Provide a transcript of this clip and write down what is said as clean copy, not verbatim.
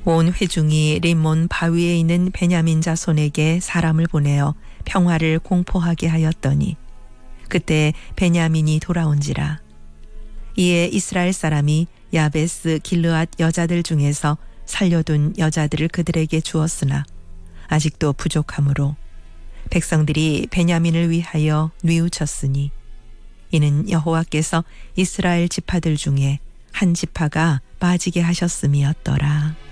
온 회중이 림몬 바위에 있는 베냐민 자손에게 사람을 보내어 평화를 공포하게 하였더니 그때 베냐민이 돌아온지라. 이에 이스라엘 사람이 야베스 길르앗 여자들 중에서 살려둔 여자들을 그들에게 주었으나 아직도 부족하므로 백성들이 베냐민을 위하여 뉘우쳤으니 이는 여호와께서 이스라엘 지파들 중에 한 지파가 빠지게 하셨음이었더라.